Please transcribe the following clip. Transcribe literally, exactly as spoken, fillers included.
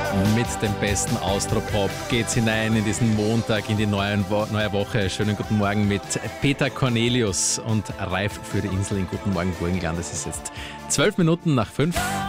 Mit dem besten Austropop geht's hinein in diesen Montag, in die neue, Wo- neue Woche. Schönen guten Morgen mit Peter Cornelius und Reif für die Insel in Guten Morgen Burgenland. Es ist jetzt zwölf Minuten nach fünf.